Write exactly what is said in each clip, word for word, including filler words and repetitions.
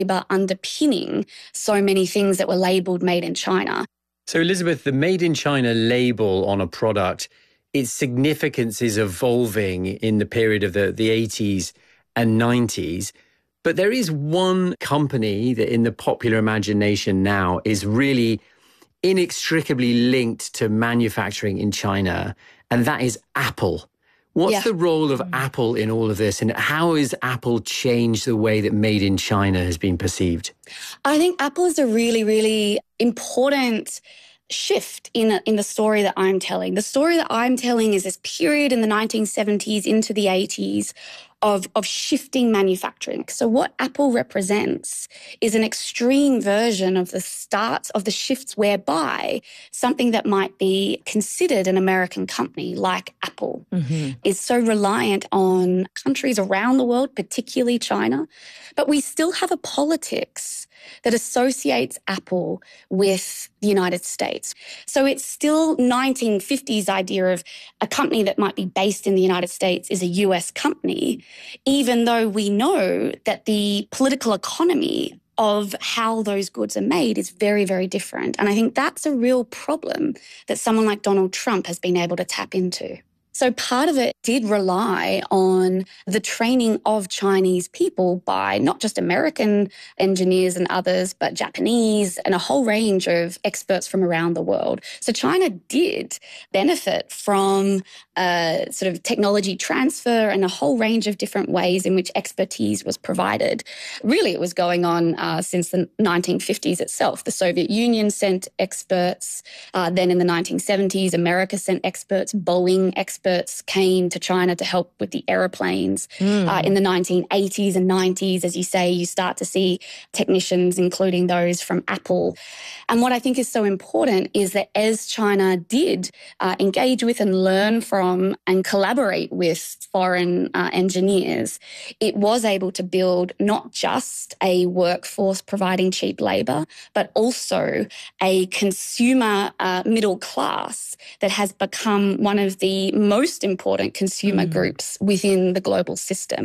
labor underpinning so many things that were labelled made in China. So, Elizabeth, the Made in China label on a product, its significance is evolving in the period of the, the eighties and nineties. But there is one company that in the popular imagination now is really inextricably linked to manufacturing in China, and that is Apple. What's yeah. the role of Apple in all of this, and how has Apple changed the way that Made in China has been perceived? I think Apple is a really, really important shift in in the story that I'm telling. The story that I'm telling is this period in the nineteen seventies into the eighties of, of shifting manufacturing. So what Apple represents is an extreme version of the start of the shifts whereby something that might be considered an American company like Apple mm-hmm. is so reliant on countries around the world, particularly China. But we still have a politics that associates Apple with the United States. So it's still nineteen fifties idea of a company that might be based in the United States is a U S company, even though we know that the political economy of how those goods are made is very, very different. And I think that's a real problem that someone like Donald Trump has been able to tap into. So part of it did rely on the training of Chinese people by not just American engineers and others, but Japanese and a whole range of experts from around the world. So China did benefit from uh, sort of technology transfer and a whole range of different ways in which expertise was provided. Really, it was going on uh, since the nineteen fifties itself. The Soviet Union sent experts. Uh, then in the nineteen seventies, America sent experts, Boeing experts. Experts came to China to help with the aeroplanes. Mm. Uh, in the nineteen eighties and nineties, as you say, you start to see technicians, including those from Apple. And what I think is so important is that as China did uh, engage with and learn from and collaborate with foreign uh, engineers, it was able to build not just a workforce providing cheap labour, but also a consumer uh, middle class that has become one of the most important consumer mm. groups within the global system.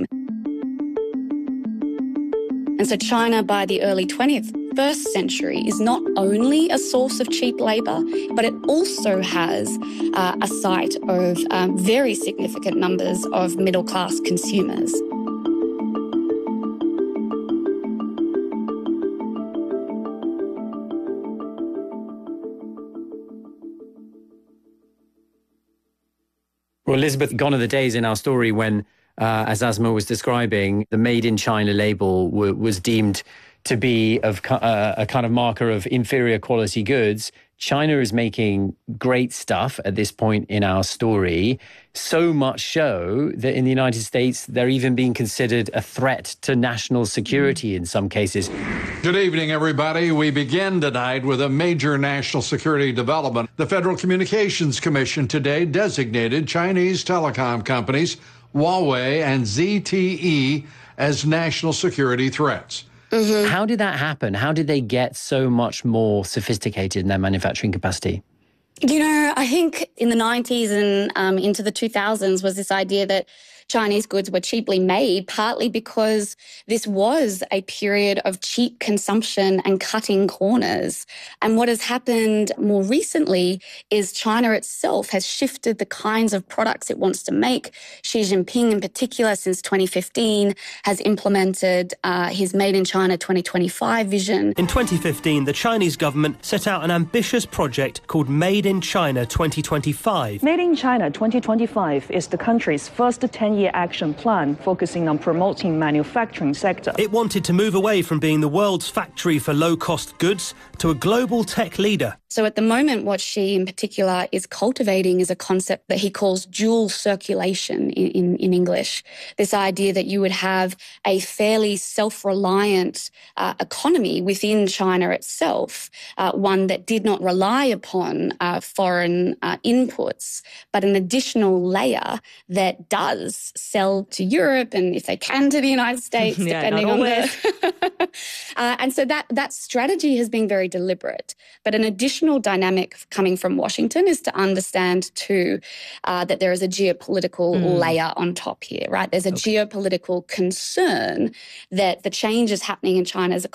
And so China, by the early twentieth, first century, is not only a source of cheap labour, but it also has uh, a site of um, very significant numbers of middle-class consumers. Well, Elizabeth, gone are the days in our story when, uh, as Asma was describing, the Made in China label w- was deemed to be of uh, a kind of marker of inferior quality goods. China is making great stuff at this point in our story, so much so that in the United States, they're even being considered a threat to national security in some cases. Good evening, everybody. We begin tonight with a major national security development. The Federal Communications Commission today designated Chinese telecom companies Huawei and Z T E as national security threats. Mm-hmm. How did that happen? How did they get so much more sophisticated in their manufacturing capacity? You know, I think in the nineties and um, into the two thousands was this idea that Chinese goods were cheaply made, partly because this was a period of cheap consumption and cutting corners. And what has happened more recently is China itself has shifted the kinds of products it wants to make. Xi Jinping, in particular, since twenty fifteen, has implemented uh, his Made in China twenty twenty-five vision. In twenty fifteen, the Chinese government set out an ambitious project called Made in China twenty twenty-five. Made in China twenty twenty-five is the country's first ten-year action plan focusing on promoting manufacturing sector. It wanted to move away from being the world's factory for low-cost goods to a global tech leader. So at the moment, what Xi in particular is cultivating is a concept that he calls dual circulation in, in, in English. This idea that you would have a fairly self-reliant uh, economy within China itself, uh, one that did not rely upon uh, foreign uh, inputs, but an additional layer that does sell to Europe and, if they can, to the United States, yeah, depending on the Uh, and so that that strategy has been very deliberate. But an additional dynamic coming from Washington is to understand too uh, that there is a geopolitical mm. layer on top here, right? There's a okay. geopolitical concern that the changes happening in China's